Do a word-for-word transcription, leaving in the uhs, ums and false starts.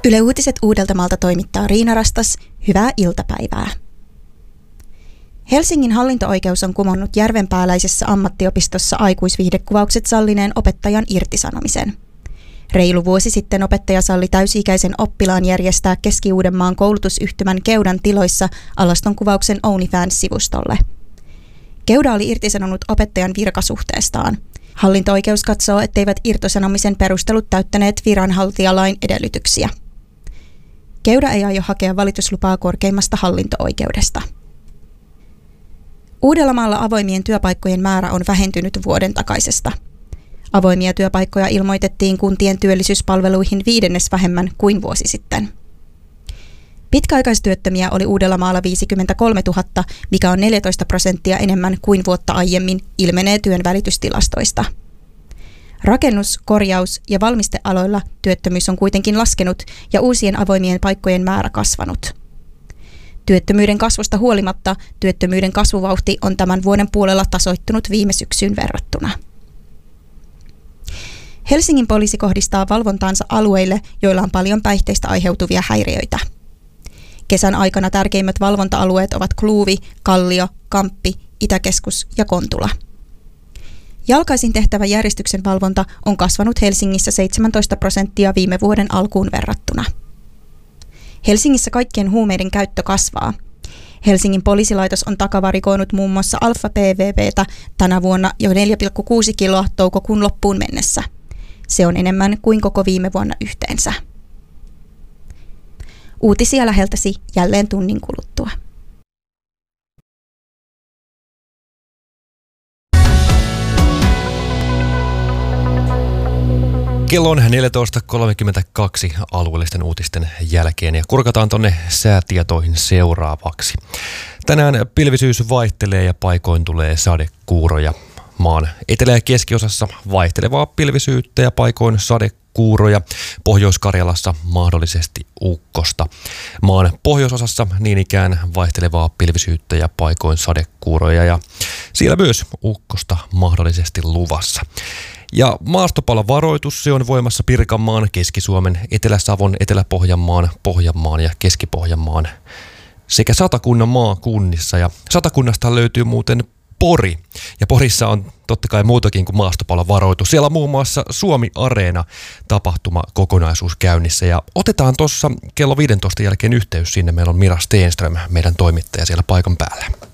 Yle Uutiset Uudeltamaalta toimittaa Riina Rastas. Hyvää iltapäivää. Helsingin hallinto-oikeus on kumonnut järvenpääläisessä ammattiopistossa aikuisviihdekuvaukset sallineen opettajan irtisanomisen. Reilu vuosi sitten opettaja salli täysi-ikäisen oppilaan järjestää Keski-Uudenmaan koulutusyhtymän Keudan tiloissa alastonkuvauksen OnlyFans-sivustolle. Keuda oli irtisanonut opettajan virkasuhteestaan. Hallinto-oikeus katsoo, etteivät irtisanomisen perustelut täyttäneet viranhaltijalain edellytyksiä. Keuda ei aio hakea valituslupaa korkeimmasta hallinto-oikeudesta. Uudellamaalla avoimien työpaikkojen määrä on vähentynyt vuoden takaisesta. Avoimia työpaikkoja ilmoitettiin kuntien työllisyyspalveluihin viidennes vähemmän kuin vuosi sitten. Pitkäaikaistyöttömiä oli Uudellamaalla viisikymmentäkolmetuhatta, mikä on neljätoista prosenttia enemmän kuin vuotta aiemmin, ilmenee työnvälitystilastoista. Rakennus-, korjaus- ja valmistealoilla työttömyys on kuitenkin laskenut ja uusien avoimien paikkojen määrä kasvanut. Työttömyyden kasvusta huolimatta työttömyyden kasvuvauhti on tämän vuoden puolella tasoittunut viime syksyyn verrattuna. Helsingin poliisi kohdistaa valvontaansa alueille, joilla on paljon päihteistä aiheutuvia häiriöitä. Kesän aikana tärkeimmät valvonta-alueet ovat Kluuvi, Kallio, Kamppi, Itäkeskus ja Kontula. Jalkaisin tehtävä järjestyksen valvonta on kasvanut Helsingissä seitsemäntoista prosenttia viime vuoden alkuun verrattuna. Helsingissä kaikkien huumeiden käyttö kasvaa. Helsingin poliisilaitos on takavarikoinut muun muassa alfa-P V V:tä tänä vuonna jo neljä pilkku kuusi kiloa toukokuun loppuun mennessä. Se on enemmän kuin koko viime vuonna yhteensä. Uutisia läheltäsi jälleen tunnin kuluttua. Kello on neljätoista kolmekymmentäkaksi alueellisten uutisten jälkeen ja kurkataan tonne säätietoihin seuraavaksi. Tänään pilvisyys vaihtelee ja paikoin tulee sadekuuroja. Maan etelä- ja keskiosassa vaihtelevaa pilvisyyttä ja paikoin sadekuuroja. Pohjois-Karjalassa mahdollisesti ukkosta. Maan pohjoisosassa niin ikään vaihtelevaa pilvisyyttä ja paikoin sadekuuroja ja siellä myös ukkosta mahdollisesti luvassa. Ja maastopalovaroitus, se on voimassa Pirkanmaan, Keski-Suomen, Etelä-Savon, Etelä-Pohjanmaan, Pohjanmaan ja Keski-Pohjanmaan sekä Satakunnan maakunnissa. Ja Satakunnasta löytyy muuten Pori. Ja Porissa on totta kai muutakin kuin maastopalovaroitus. Siellä on muun muassa Suomi Areena tapahtuma kokonaisuus käynnissä. Ja otetaan tuossa kello viidentoista jälkeen yhteys sinne. Meillä on Mira Stenström, meidän toimittaja siellä paikan päällä.